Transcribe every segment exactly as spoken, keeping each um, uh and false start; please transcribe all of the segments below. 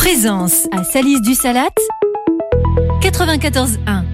Présence à Salis-du-Salat, quatre-vingt-quatorze un.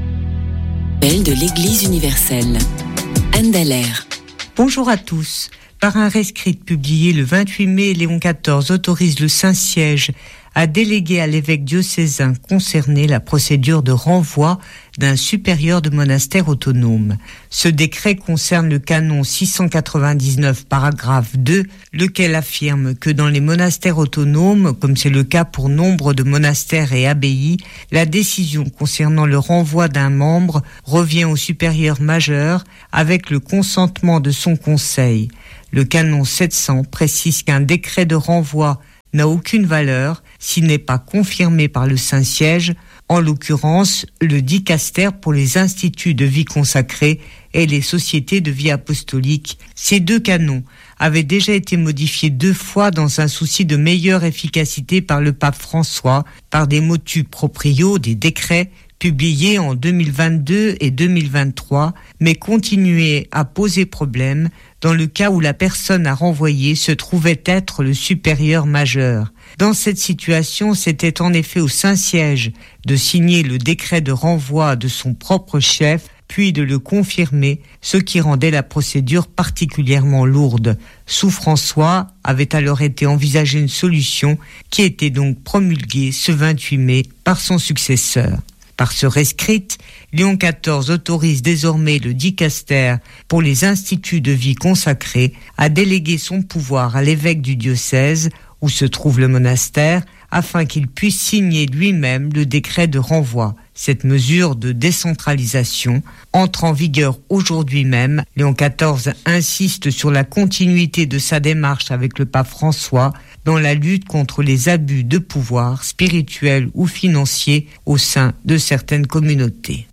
Appel de l'Église universelle. Anne Dallaire. Bonjour à tous. Par un rescrit publié le vingt-huit mai, Léon quatorze autorise le Saint-Siège à déléguer à l'évêque diocésain concerné la procédure de renvoi d'un supérieur de monastère autonome. Ce décret concerne le canon six cent quatre-vingt-dix-neuf, paragraphe deux, lequel affirme que dans les monastères autonomes, comme c'est le cas pour nombre de monastères et abbayes, la décision concernant le renvoi d'un membre revient au supérieur majeur avec le consentement de son conseil. Le canon sept cents précise qu'un décret de renvoi n'a aucune valeur s'il n'est pas confirmé par le Saint-Siège, en l'occurrence le dicaster pour les instituts de vie consacrée et les sociétés de vie apostolique. Ces deux canons avaient déjà été modifiés deux fois dans un souci de meilleure efficacité par le pape François, par des motu proprio, des décrets publiés en deux mille vingt-deux et deux mille vingt-trois, mais continuaient à poser problème dans le cas où la personne à renvoyer se trouvait être le supérieur majeur. Dans cette situation, c'était en effet au Saint-Siège de signer le décret de renvoi de son propre chef, puis de le confirmer, ce qui rendait la procédure particulièrement lourde. Sous François avait alors été envisagée une solution qui était donc promulguée ce vingt-huit mai par son successeur. Par ce rescrit, Léon quatorze autorise désormais le dicaster pour les instituts de vie consacrés à déléguer son pouvoir à l'évêque du diocèse où se trouve le monastère afin qu'il puisse signer lui-même le décret de renvoi. Cette mesure de décentralisation entre en vigueur aujourd'hui même. Léon quatorze insiste sur la continuité de sa démarche avec le pape François dans la lutte contre les abus de pouvoir spirituels ou financiers au sein de certaines communautés.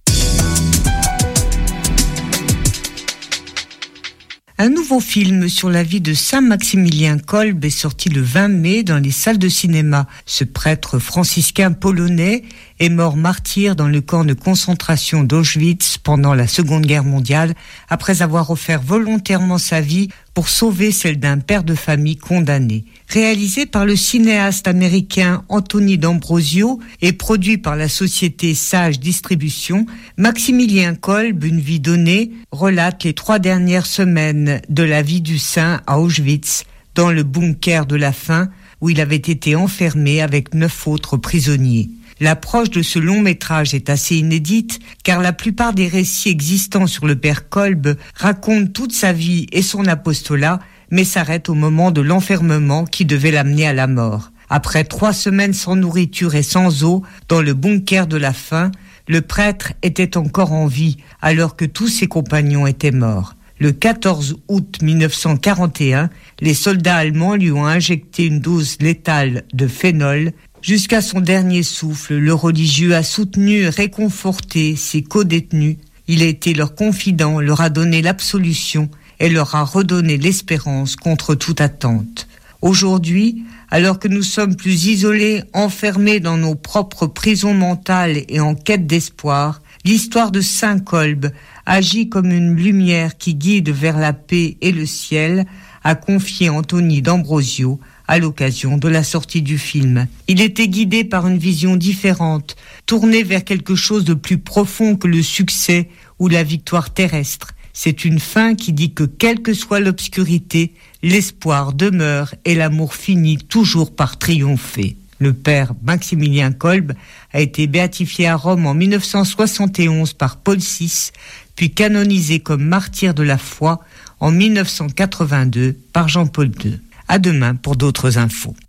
Un nouveau film sur la vie de Saint Maximilien Kolbe est sorti le vingt mai dans les salles de cinéma. Ce prêtre franciscain polonais est mort martyr dans le camp de concentration d'Auschwitz pendant la Seconde Guerre mondiale, après avoir offert volontairement sa vie pour sauver celle d'un père de famille condamné. Réalisé par le cinéaste américain Anthony D'Ambrosio et produit par la société Sage Distribution, Maximilien Kolbe, une vie donnée, relate les trois dernières semaines de la vie du saint à Auschwitz, dans le bunker de la faim, où il avait été enfermé avec neuf autres prisonniers. L'approche de ce long métrage est assez inédite, car la plupart des récits existants sur le père Kolbe racontent toute sa vie et son apostolat, mais s'arrêtent au moment de l'enfermement qui devait l'amener à la mort. Après trois semaines sans nourriture et sans eau, dans le bunker de la faim, le prêtre était encore en vie, alors que tous ses compagnons étaient morts. Le quatorze août mille neuf cent quarante et un, les soldats allemands lui ont injecté une dose létale de phénol. Jusqu'à son dernier souffle, le religieux a soutenu et réconforté ses co-détenus. Il a été leur confident, leur a donné l'absolution et leur a redonné l'espérance contre toute attente. Aujourd'hui, alors que nous sommes plus isolés, enfermés dans nos propres prisons mentales et en quête d'espoir, l'histoire de Saint Kolbe agit comme une lumière qui guide vers la paix et le ciel, a confié Anthony D'Ambrosio à l'occasion de la sortie du film. Il était guidé par une vision différente, tourné vers quelque chose de plus profond que le succès ou la victoire terrestre. C'est une fin qui dit que quelle que soit l'obscurité, l'espoir demeure et l'amour finit toujours par triompher. Le père Maximilien Kolbe a été béatifié à Rome en mille neuf cent soixante et onze par Paul six, puis canonisé comme martyr de la foi en mille neuf cent quatre-vingt-deux par Jean-Paul deux. À demain pour d'autres infos.